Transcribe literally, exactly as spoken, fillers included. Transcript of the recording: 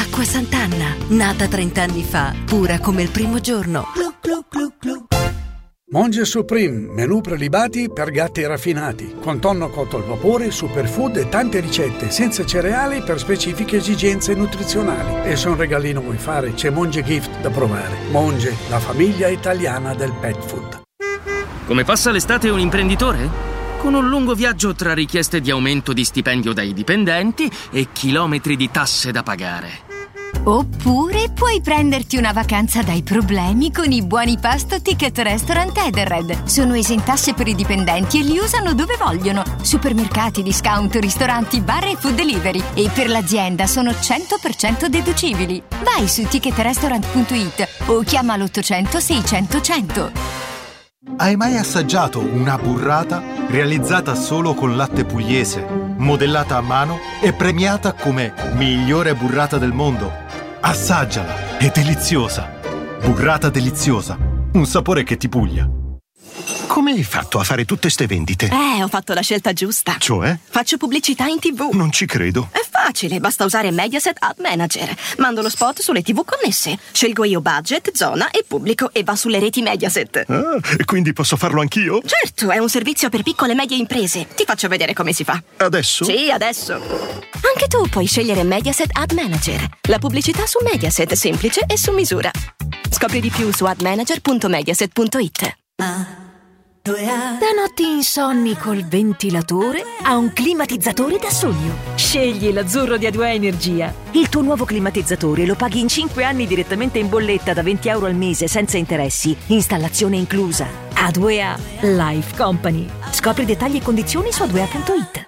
Acqua Sant'Anna, nata trent'anni fa, pura come il primo giorno. Glu, glu, glu, glu. Monge Supreme, menù prelibati per gatti raffinati, con tonno cotto al vapore, superfood e tante ricette senza cereali per specifiche esigenze nutrizionali. E se un regalino vuoi fare, c'è Monge Gift da provare. Monge, la famiglia italiana del pet food. Come passa l'estate un imprenditore? Con un lungo viaggio tra richieste di aumento di stipendio dai dipendenti e chilometri di tasse da pagare. Oppure puoi prenderti una vacanza dai problemi con i buoni pasto Ticket Restaurant Edenred. Sono esentasse per i dipendenti e li usano dove vogliono. Supermercati, discount, ristoranti, bar e food delivery. E per l'azienda sono cento per cento deducibili. Vai su ticket restaurant punto it o chiama l'ottocento seicento cento. Hai mai assaggiato una burrata realizzata solo con latte pugliese, modellata a mano e premiata come migliore burrata del mondo? Assaggiala, è deliziosa. Burrata deliziosa, un sapore che ti Puglia. Come hai fatto a fare tutte ste vendite? Eh, ho fatto la scelta giusta. Cioè? Faccio pubblicità in tivù. Non ci credo. È facile, basta usare Mediaset Ad Manager. Mando lo spot sulle tivù connesse. Scelgo io budget, zona e pubblico e va sulle reti Mediaset. Ah, e quindi posso farlo anch'io? Certo, è un servizio per piccole e medie imprese. Ti faccio vedere come si fa. Adesso? Sì, adesso. Anche tu puoi scegliere Mediaset Ad Manager. La pubblicità su Mediaset, semplice e su misura. Scopri di più su ad manager punto mediaset punto it. Da notti insonni col ventilatore a un climatizzatore da sogno. Scegli l'azzurro di A due A Energia. Il tuo nuovo climatizzatore lo paghi in cinque anni direttamente in bolletta da venti euro al mese senza interessi. Installazione inclusa. A due A Life Company. Scopri dettagli e condizioni su a due a punto it.